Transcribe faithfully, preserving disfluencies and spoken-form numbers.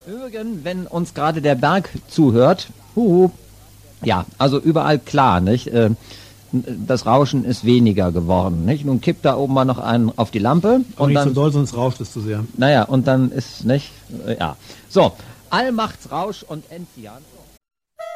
Übrigens, wenn uns gerade der Berg zuhört, huhu, ja, also überall klar, nicht? Äh, das Rauschen ist weniger geworden, nicht? Nun kippt da oben mal noch einen auf die Lampe. Aber und nicht dann, so doll, sonst rauscht es zu sehr. Naja, und dann ist, nicht? Äh, ja. So, Allmachtsrausch und Enzian.